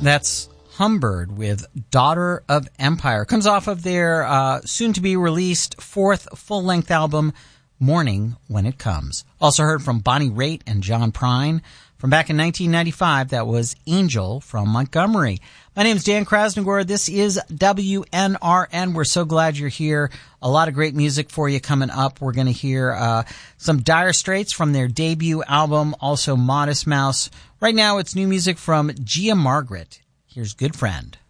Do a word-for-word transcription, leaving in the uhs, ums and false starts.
That's Humbird with Daughter of Empire. Comes off of their uh, soon-to-be-released fourth full-length album, Morning When It Comes. Also heard from Bonnie Raitt and John Prine. From back in nineteen ninety-five, that was Angel from Montgomery. My name's Dan Krasnogor. This is W N R N. We're so glad you're here. A lot of great music for you coming up. We're going to hear uh, some Dire Straits from their debut album, also Modest Mouse. Right now, it's new music from Gia Margaret. Here's Good Friend.